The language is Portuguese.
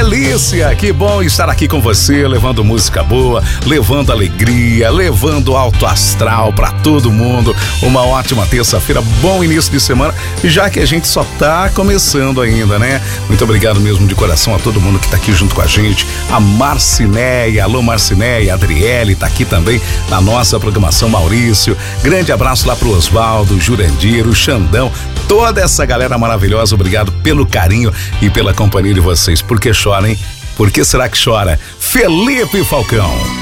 delícia, que bom estar aqui com você, levando música boa, levando alegria, levando alto astral pra todo mundo. Uma ótima terça-feira, bom início de semana, já que a gente só tá começando ainda, né? Muito obrigado mesmo de coração a todo mundo que tá aqui junto com a gente. A Marcinéia, alô Marcinéia, a Adriele tá aqui também na nossa programação, Maurício. Grande abraço lá pro Osvaldo, Jurandir, o Xandão, toda essa galera maravilhosa. Obrigado pelo carinho e pela companhia de vocês. Por que chora, hein? Por que será que chora? Felipe Falcão.